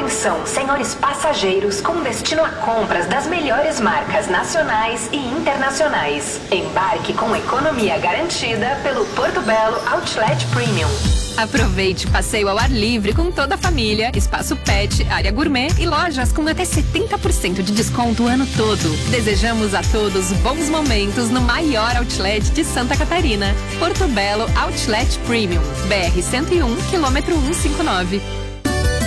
Atenção, senhores passageiros com destino a compras das melhores marcas nacionais e internacionais. Embarque com economia garantida pelo Porto Belo Outlet Premium. Aproveite passeio ao ar livre com toda a família, espaço pet, área gourmet e lojas com até 70% de desconto o ano todo. Desejamos a todos bons momentos no maior outlet de Santa Catarina. Porto Belo Outlet Premium, BR 101, quilômetro 159.